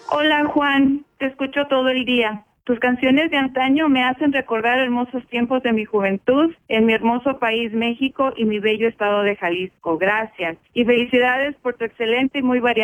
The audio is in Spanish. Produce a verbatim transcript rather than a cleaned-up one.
Hola Juan, te escucho todo el día. Tus canciones de antaño me hacen recordar hermosos tiempos de mi juventud en mi hermoso país México y mi bello estado de Jalisco. Gracias. Y felicidades por tu excelente y muy variada